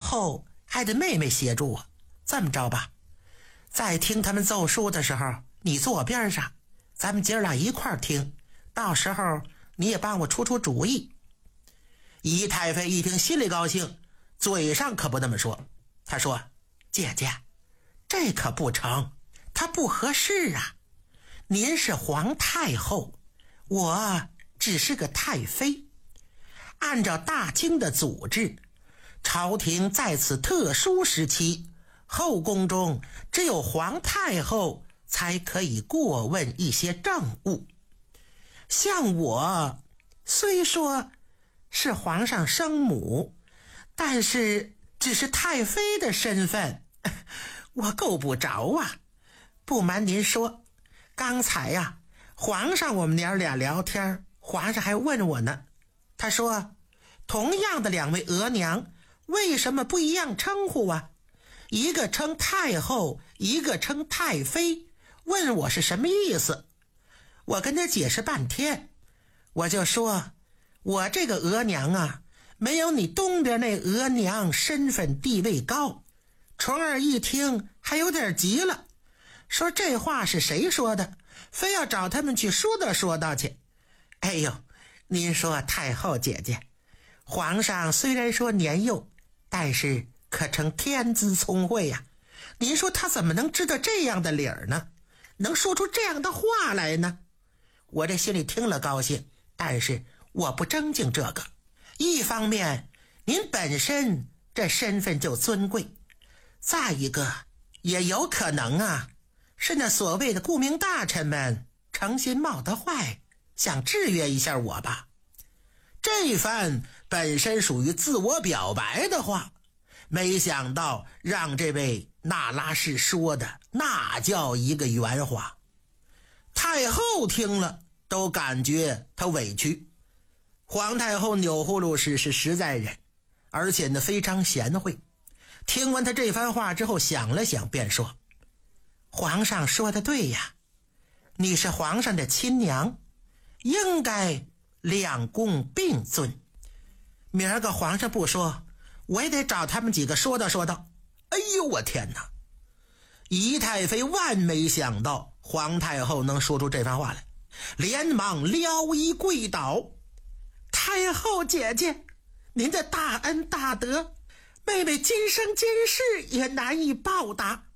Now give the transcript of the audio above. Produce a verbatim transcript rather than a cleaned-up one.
后还得妹妹协助我。这么着吧，在听他们奏书的时候，你坐边上，咱们姐儿俩一块儿听，到时候你也帮我出出主意。姨太妃一听心里高兴，嘴上可不那么说。她说：姐姐，这可不成，它不合适啊。您是皇太后，我只是个太妃。按照大清的组织，朝廷在此特殊时期，后宫中只有皇太后才可以过问一些政务。像我虽说是皇上生母，但是只是太妃的身份，我够不着啊。不瞒您说，刚才呀、啊，皇上我们娘俩聊天，皇上还问我呢。他说，同样的两位额娘，为什么不一样称呼啊？一个称太后，一个称太妃，问我是什么意思。我跟他解释半天，我就说，我这个额娘啊，没有你东边那额娘身份地位高。纯儿一听还有点急了，说这话是谁说的，非要找他们去说道说道去。哎呦，您说太后姐姐，皇上虽然说年幼，但是可称天资聪慧呀、啊。您说他怎么能知道这样的理儿呢？能说出这样的话来呢？我这心里听了高兴，但是我不争竞这个。一方面您本身这身份就尊贵，再一个也有可能啊，是那所谓的顾命大臣们诚心冒得坏，想制约一下我吧。这番本身属于自我表白的话，没想到让这位那拉氏说的那叫一个圆滑。太后听了都感觉她委屈。皇太后钮祜禄氏是实在人，而且呢非常贤惠。听完他这番话之后，想了想便说，皇上说的对呀，你是皇上的亲娘，应该两宫并尊。明儿个皇上不说，我也得找他们几个说道说道。哎呦我天哪！姨太妃万没想到皇太后能说出这番话来，连忙撩衣跪倒。太后姐姐，您的大恩大德，妹妹今生今世也难以报答，